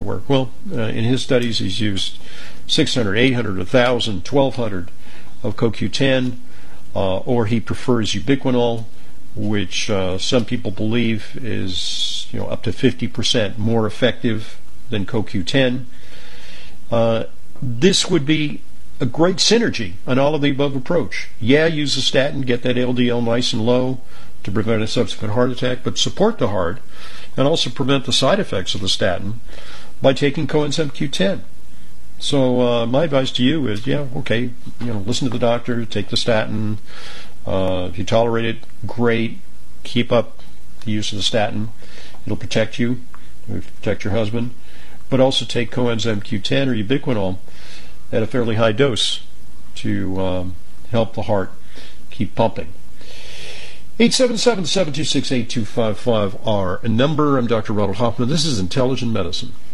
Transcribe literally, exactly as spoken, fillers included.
work? Well, uh, in his studies, he's used six hundred, eight hundred, one thousand, twelve hundred of C O Q ten, uh, or he prefers ubiquinol, which uh, some people believe is, you know, up to fifty percent more effective than C O Q ten. Uh, this would be a great synergy on all of the above approach. Yeah, use a statin, get that L D L nice and low to prevent a subsequent heart attack, but support the heart and also prevent the side effects of the statin by taking coenzyme Q ten. So uh, my advice to you is, yeah, okay, you know, listen to the doctor, take the statin. Uh, if you tolerate it, great. Keep up the use of the statin. It'll protect you, it'll protect your husband. But also take coenzyme Q ten or ubiquinol at a fairly high dose to um, help the heart keep pumping. eight seven seven, seven two six, eight two five five, our number. I'm Doctor Ronald Hoffman. This is Intelligent Medicine.